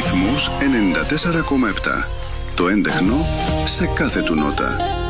Ρυθμός 94,7. Το έντεχνο σε κάθε του νότα.